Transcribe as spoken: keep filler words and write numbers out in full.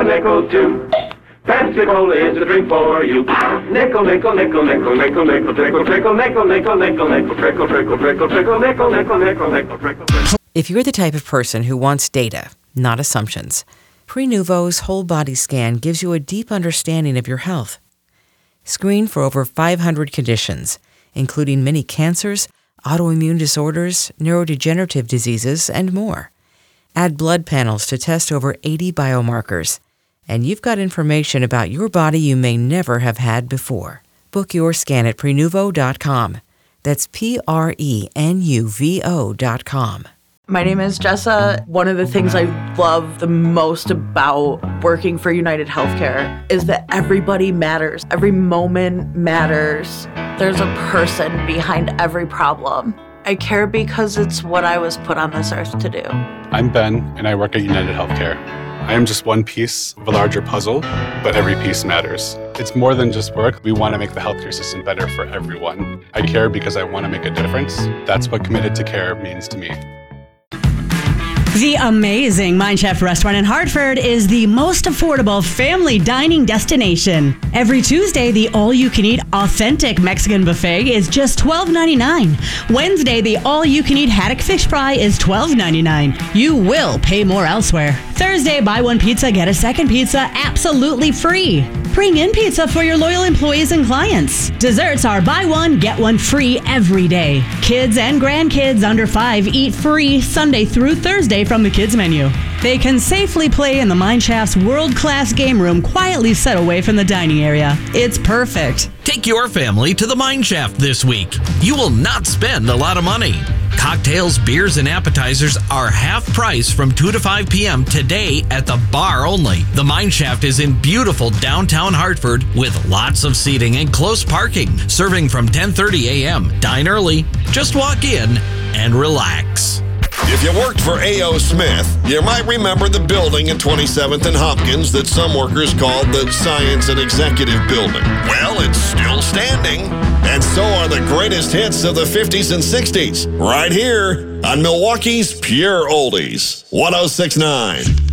a nickel too. Pepsi Cola is a drink for you. Nickel, nickel, nickel, nickel, nickel, nickel, trickle, trickle, nickel, nickel, nickel, nickel, trickle, trickle, trickle, trickle, nickel, nickel, nickel, nickel, trickle, trickle. If you're the type of person who wants data, not assumptions, Prenuvo's whole body scan gives you a deep understanding of your health. Screen for over five hundred conditions, including many cancers, autoimmune disorders, neurodegenerative diseases, and more. Add blood panels to test over eighty biomarkers, and you've got information about your body you may never have had before. Book your scan at Prenuvo dot com. That's P R E N U V O dot com. My name is Jessa. One of the things I love the most about working for United Healthcare is that everybody matters. Every moment matters. There's a person behind every problem. I care because it's what I was put on this earth to do. I'm Ben, and I work at United Healthcare. I am just one piece of a larger puzzle, but every piece matters. It's more than just work. We want to make the healthcare system better for everyone. I care because I want to make a difference. That's what Committed to Care means to me. The amazing Mind Chef restaurant in Hartford is the most affordable family dining destination. Every Tuesday, the all-you-can-eat authentic Mexican buffet is just twelve ninety-nine. Wednesday, the all-you-can-eat haddock fish fry is twelve ninety-nine. You will pay more elsewhere. Thursday, buy one pizza, get a second pizza absolutely free. Bring in pizza for your loyal employees and clients. Desserts are buy one, get one free every day. Kids and grandkids under five eat free Sunday through Thursday from the kids menu. They can safely play in the Mind Chef's world-class game room quietly set away from the dining area. It's perfect. Take your family to the Mind Shaft this week. You will not spend a lot of money. Cocktails, beers, and appetizers are half price from two to five p.m. today at the bar only. The Mind Shaft is in beautiful downtown Hartford with lots of seating and close parking. Serving from ten thirty a.m. Dine early, just walk in and relax. If you worked for A O. Smith, you might remember the building at twenty-seventh and Hopkins that some workers called the Science and Executive Building. Well, it's still standing, and so are the greatest hits of the fifties and sixties, right here on Milwaukee's Pure Oldies, one oh six point nine.